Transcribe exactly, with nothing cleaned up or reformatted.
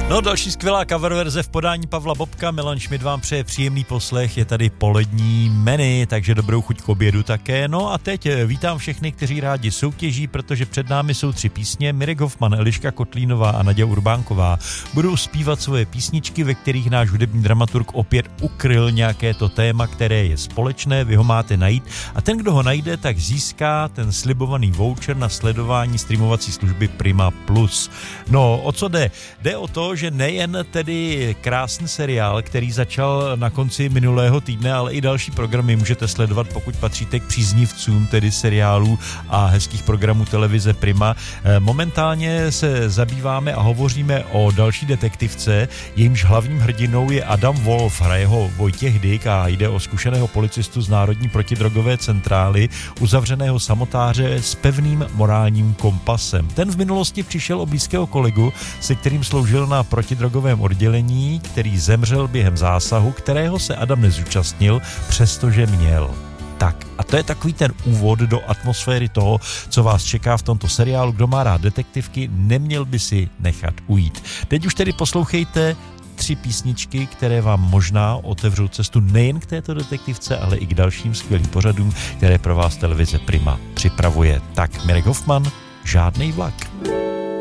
No, další skvělá cover verze v podání Pavla Bobka. Milan Šmid vám přeje příjemný poslech, je tady polední menu, takže dobrou chuť k obědu také. No a teď vítám všechny, kteří rádi soutěží, protože před námi jsou tři písně. Mirek Hoffman, Eliška Kotlínová a Naděja Urbánková budou zpívat svoje písničky, ve kterých náš hudební dramaturg opět ukryl nějaké to téma, které je společné, vy ho máte najít a ten, kdo ho najde, tak získá ten slibovaný voucher na sledování streamovací služby Prima Plus. No, o co jde? Jde o to, že nejen tedy krásný seriál, který začal na konci minulého týdne, ale i další programy můžete sledovat, pokud patříte k příznivcům tedy seriálů a hezkých programů televize Prima. Momentálně se zabýváme a hovoříme o další detektivce, jejímž hlavním hrdinou je Adam Wolf, hraje ho Vojtěch Dyk a jde o zkušeného policistu z Národní protidrogové centrály, uzavřeného samotáře s pevným morálním kompasem. Ten v minulosti přišel o blízkého kolegu, se kterým sloužil na protidrogovém oddělení, který zemřel během zásahu, kterého se Adam nezúčastnil, přestože měl. Tak a to je takový ten úvod do atmosféry toho, co vás čeká v tomto seriálu. Kdo má rád detektivky, neměl by si nechat ujít. Teď už tedy poslouchejte tři písničky, které vám možná otevřou cestu nejen k této detektivce, ale i k dalším skvělým pořadům, které pro vás televize Prima připravuje. Tak Mirek Hoffman, Žádnej vlak.